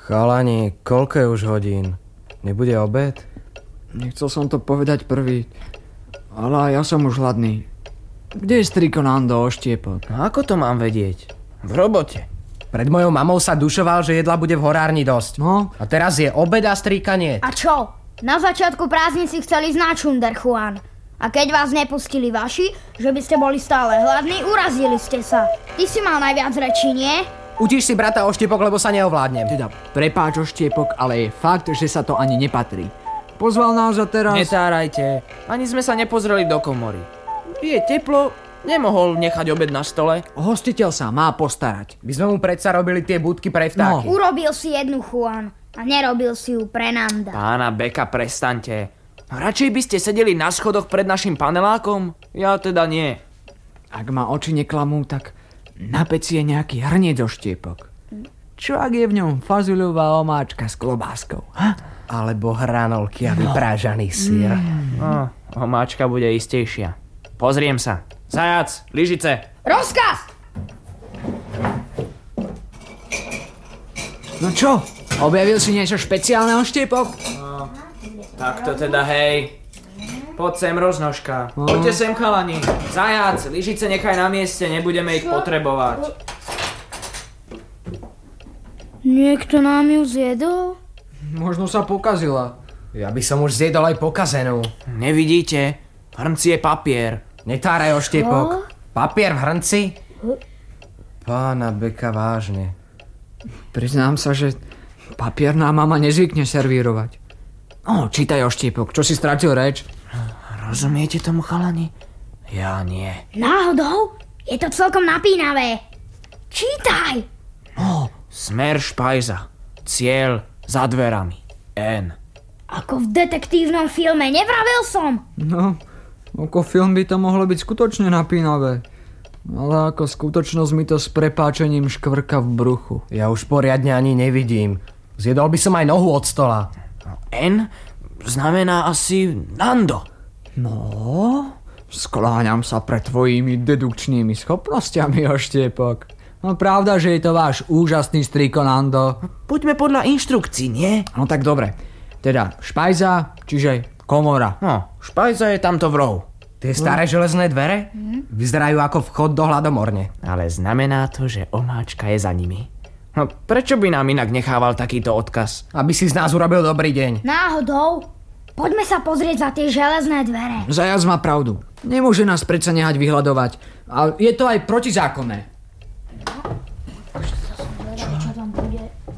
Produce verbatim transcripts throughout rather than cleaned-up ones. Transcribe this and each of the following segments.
Chalani, koľko je už hodín? Nebude obed? Nechcel som to povedať prvý, ale ja som už hladný. Kde je striko Nando, oštiepok? No ako to mám vedieť? V robote. Pred mojou mamou sa dušoval, že jedla bude v horárni dosť. No? A teraz je obed a strika nie. A čo? Na začiatku prázdnin si chceli ísť na čunder, Juan. A keď vás nepustili vaši, že by ste boli stále hladní, urazili ste sa. Ty si mal najviac rečí, nie? Utíš si brata oštiepok, lebo sa neovládnem. Teda, prepáč oštiepok, ale je fakt, že sa to ani nepatrí. Pozval nás a teraz... Netárajte. Ani sme sa nepozreli do komory. Je teplo, nemohol nechať obed na stole. Hostiteľ sa má postarať. My sme mu predsa robili tie budky pre vtáky. No. Urobil si jednu, Juan. A nerobil si ju pre Nanda. Pána Beka, prestaňte. Radšej by ste sedeli na schodoch pred našim panelákom? Ja teda nie. Ak ma oči neklamú, tak na peci je nejaký hrniec oštiepok. Čo ak je v ňom fazuľová omáčka s klobáskou? Ha? Alebo hranolky a vyprážaný syr. Mm. Oh, omáčka bude istejšia. Pozriem sa. Zajac, lyžice. Rozkaz! No čo? Objavil si niečo špeciálne, oštiepok? No, tak to teda hej. Poď sem, roznožka. No. Poďte sem, chalani. Zajac, lyžice nechaj na mieste, nebudeme ich potrebovať. Niekto nám ju zjedol? Možno sa pokazila. Ja by som už zjedol aj pokazenú. Nevidíte? Hrnci je papier. Netáraj oštiepok. Papier v hrnci? Pána Beka, vážne. Priznám sa, že papierná mama nezvykne servírovať. O, čítaj oštiepok, čo si stratil reč? Rozumiete tomu, chalani? Ja nie. Náhodou? Je to celkom napínavé. Čítaj! Oh, smer špajza. Cieľ za dverami. N. Ako v detektívnom filme, nevravil som! No, ako film by to mohlo byť skutočne napínavé. Ale ako skutočnosť mi to s prepáčením škvrka v bruchu. Ja už poriadne ani nevidím. Zjedol by som aj nohu od stola. N znamená asi Nando. No, skláňam sa pred tvojimi dedukčnými schopnosťami, oštiepok. No pravda, že je to váš úžasný striko Nando. Poďme podľa inštrukcií, nie? No tak dobre. Teda špajza, čiže komora. No, špajza je tamto v rohu. Tie staré železné dvere? Vyzerajú ako vchod do hladomorne. Ale znamená to, že omáčka je za nimi. No, prečo by nám inak nechával takýto odkaz? Aby si z nás urobil dobrý deň. Náhodou? Poďme sa pozrieť za tie železné dvere. Zajac má pravdu. Nemôže nás predsa nehať vyhľadovať. A je to aj protizákonné. Čo tam bude?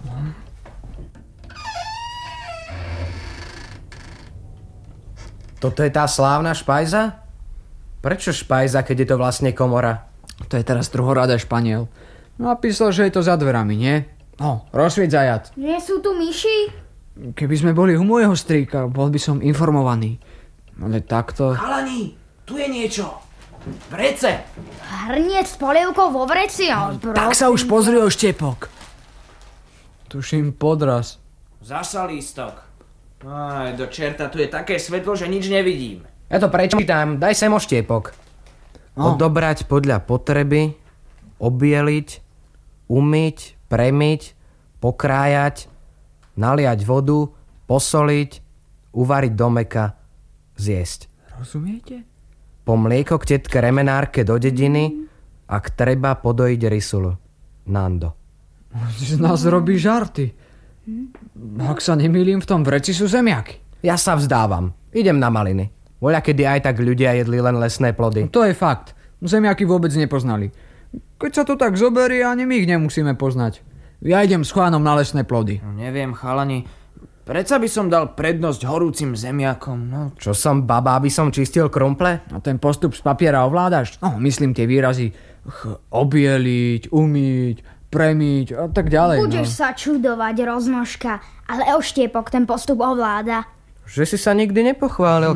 Toto je tá slávna špajza? Prečo špajza, keď je to vlastne komora? To je teraz druhoradé Španiel. Napísal, že je to za dverami, nie? No, rozsvieť, zajac. Nie sú tu myši? Keby sme boli u môjho strýka, bol by som informovaný. Ale takto... Chalani, tu je niečo. Vrece. Hrniec s polievkou vo vreci? No, tak sa už pozri, oštiepok. Tuším podraz. Zasa lístok. Aj, do čerta, tu je také svetlo, že nič nevidím. Ja to prečítam, daj sem oštiepok. No. Odobrať podľa potreby, obieliť, umyť, premyť, pokrájať, naliať vodu, posoliť, uvariť do mäka, zjesť. Rozumiete? Po mlieko k tetke remenárke do dediny, ak treba podojiť rysulu. Nando. Z nás robí žarty. Ak sa nemýlim, v tom vreci sú zemiaky. Ja sa vzdávam. Idem na maliny. Voľakedy aj tak ľudia jedli len lesné plody. To je fakt. Zemiaky vôbec nepoznali. Keď sa to tak zoberie, ani my ich nemusíme poznať. Ja idem s Juanom na lesné plody. No, neviem, chalani. Predsa by som dal prednosť horúcim zemiakom. No. Čo som baba, aby som čistil krumple? A ten postup z papiera ovládaš? No, myslím tie výrazy ch- obieliť, umyť, premyť a tak ďalej. Budeš no. sa čudovať, roznožka, ale oštiepok ten postup ovláda. Že si sa nikdy nepochválil,